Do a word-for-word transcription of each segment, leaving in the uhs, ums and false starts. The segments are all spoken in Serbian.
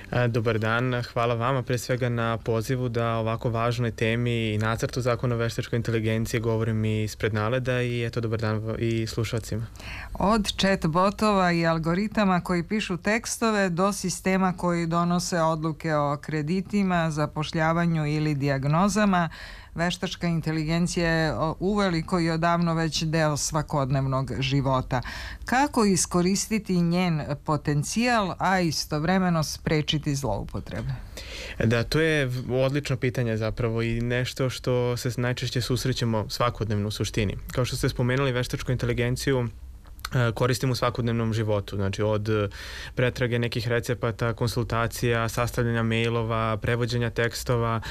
Dobar dan, hvala vama pre svega na pozivu da o ovako važnoj temi i nacrtu zakona o veštačkoj inteligenciji govorim i ispred Naleda i eto dobar dan i slušalcima. Od chat-botova i algoritama koji pišu tekstove do sistema koji donose odluke o kreditima, zapošljavanju ili dijagnozama, veštačka inteligencija je uveliko i odavno već deo svakodnevnog života. Kako iskoristiti njen potencijal, a istovremeno sprečiti zloupotrebe? Da, to je odlično pitanje zapravo i nešto što se najčešće susrećemo svakodnevno u suštini. Kao što ste spomenuli, veštačku inteligenciju koristimo u svakodnevnom životu, znači od pretrage nekih recepata, konsultacija, sastavljanja mailova, prevođenja tekstova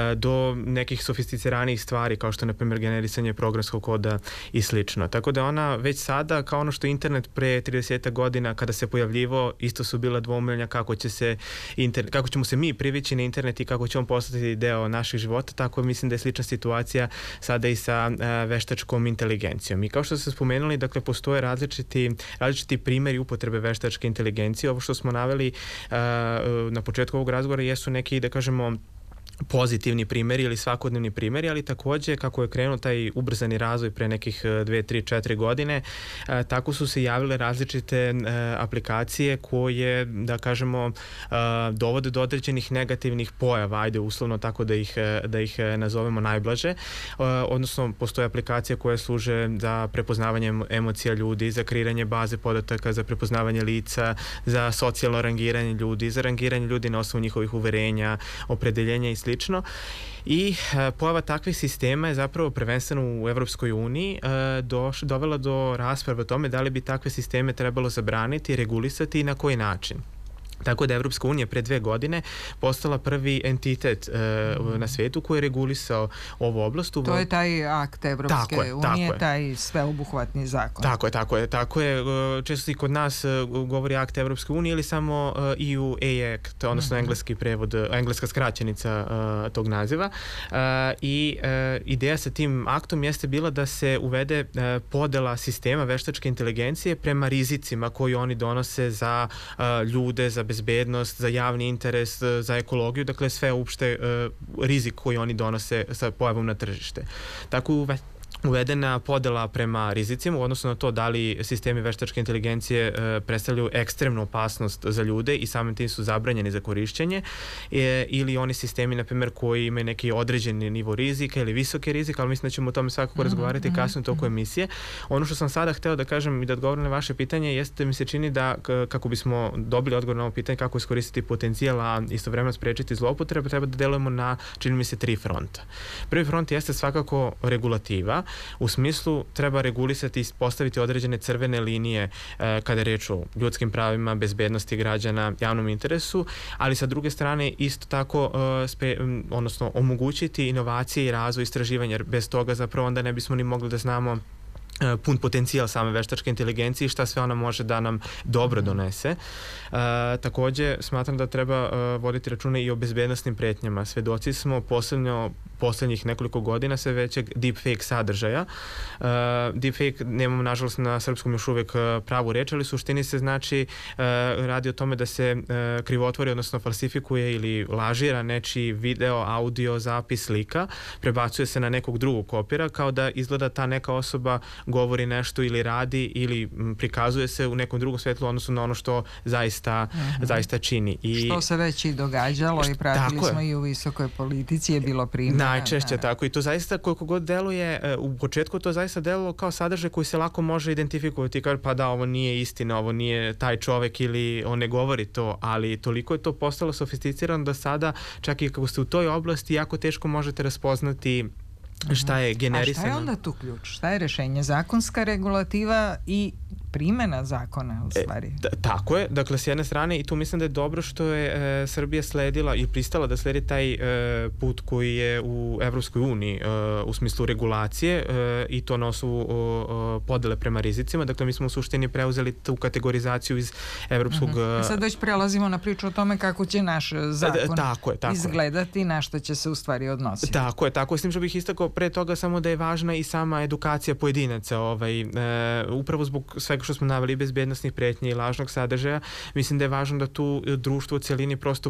do nekih sofisticiranijih stvari kao što je na primjer generisanje programskog koda i slično. Tako da ona već sada, kao ono što internet pre trideset godina kada se pojavljivo, isto su bila dvoumljenja kako će se internet, kako ćemo se mi privići na internet i kako će on postati deo naših života, tako mislim da je slična situacija sada i sa veštačkom inteligencijom. I kao što ste spomenuli, dakle postoje različite Različiti, različiti primjeri upotrebe veštačke inteligencije. Ovo što smo naveli uh, na početku ovog razgovora jesu neki, da kažemo, pozitivni primjeri ili svakodnevni primjeri, ali takođe kako je krenuo taj ubrzani razvoj pre nekih dve, tri, četiri godine, tako su se javile različite aplikacije koje, da kažemo, dovode do određenih negativnih pojava, ajde uslovno tako da ih, da ih nazovemo najblaže, odnosno postoje aplikacije koje služe za prepoznavanje emocija ljudi, za kreiranje baze podataka, za prepoznavanje lica, za socijalno rangiranje ljudi, za rangiranje ljudi na osnovu njihovih uverenja, opredeljenja i sl. Slično. I e, pojava takvih sistema je zapravo prvenstveno u Evropskoj uniji e, doš, dovela do rasprave o tome da li bi takve sisteme trebalo zabraniti, regulisati i na koji način. Tako da Evropska unija pre dve godine postala prvi entitet e, mm. na svetu koji je regulisao ovu oblast. To je taj akt Evropske tako unije, je, taj sveobuhvatni zakon. Tako je, tako je, tako je. Često i kod nas govori akt Evropske unije ili samo E U A Act, odnosno mm. engleski prevod, engleska skraćenica uh, tog naziva. Uh, I uh, ideja sa tim aktom jeste bila da se uvede uh, podela sistema veštačke inteligencije prema rizicima koji oni donose za uh, ljude, za bezbednost, za javni interes, za ekologiju, dakle sve uopšte uh, rizik koji oni donose sa pojavom na tržište. Tako uve uvedena podela prema rizicima u odnosu na to da li sistemi veštačke inteligencije e, predstavljaju ekstremnu opasnost za ljude i samim tim su zabranjeni za korišćenje e, ili oni sistemi, na primjer, koji imaju neki određeni nivo rizika ili visoki rizik, ali mislim da ćemo o tome svakako mm -hmm. razgovarati kasnije u toku emisije. Ono što sam sada hteo da kažem i da odgovorim na vaše pitanje jeste da mi se čini da kako bismo dobili odgovor na ovo pitanje kako iskoristiti potencijal, a istovremeno sprečiti zloupotrebe, treba da delujemo na, čini mi se, tri fronta. Prvi front jeste svakako regulativa. U smislu treba regulisati i postaviti određene crvene linije e, kada je reč o ljudskim pravima, bezbednosti građana, javnom interesu, ali sa druge strane isto tako e, spe, odnosno omogućiti inovacije i razvoj istraživanja, jer bez toga zapravo onda ne bismo ni mogli da znamo pun potencijal same veštačke inteligencije i šta sve ona može da nam dobro donese. E, takođe, smatram da treba e, voditi računa i o bezbednostnim pretnjama. Svedoci smo posebno poslednjih nekoliko godina sve većeg deepfake sadržaja. E, deepfake nemamo nažalost na srpskom još uvek pravu reč, ali u suštini se znači e, radi o tome da se e, krivotvori, odnosno falsifikuje ili lažira nečiji video, audio, zapis, slika, prebacuje se na nekog drugog kopira kao da izgleda ta neka osoba govori nešto ili radi ili m, prikazuje se u nekom drugom svetlu odnosno na ono što zaista, uh-huh. zaista čini. I što se već i događalo i pratili smo je. I u visokoj politici je bilo primjera. Najčešće da. Tako i to zaista koliko god deluje, u početku to zaista delovalo kao sadržaj koji se lako može identifikovati i kaže pa da ovo nije istina, ovo nije taj čovek ili on ne govori to, ali toliko je to postalo sofisticirano da sada čak i kako ste u toj oblasti jako teško možete raspoznati šta je generisano. A šta je onda tu ključ? Šta je rešenje? Zakonska regulativa i primjena zakona u stvari. E, da, tako je, dakle s jedne strane i tu mislim da je dobro što je e, Srbija sledila i pristala da sledi taj e, put koji je u Evropskoj uniji e, u smislu regulacije e, i to na osnovu o, podele prema rizicima, dakle mi smo u suštini preuzeli tu kategorizaciju iz evropskog... Uh-huh. Sad već prelazimo na priču o tome kako će naš zakon tako je, tako izgledati, na što će se u stvari odnositi. Tako je, tako je, s tim što bih istakao pre toga samo da je važna i sama edukacija pojedinaca, ovaj, e, upravo zbog svega što smo naveli bezbednostnih pretnji i lažnog sadržaja, mislim da je važno da tu društvo u celini prosto